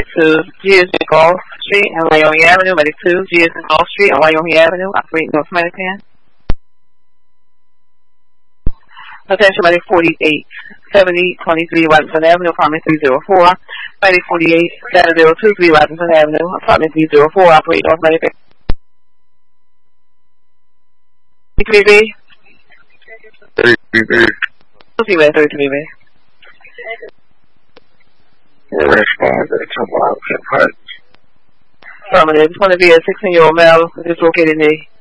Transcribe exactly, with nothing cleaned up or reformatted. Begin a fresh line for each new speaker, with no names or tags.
two, G is in Gulf Street and Wyoming Avenue. Medic two, G is in Gulf Street and Wyoming Avenue. Operate North Medican. Attention, Medic forty-eight, seventy, twenty-three, Robinson Avenue, apartment three oh four. Medic forty-eight, seven oh two three, Robinson Avenue, apartment three oh four. Operate North Medican. thirty-three B.
thirty-three B.
thirty-three B.
Respond to the couple option parts.
Affirmative. It's going to be a sixteen-year-old male who is located in the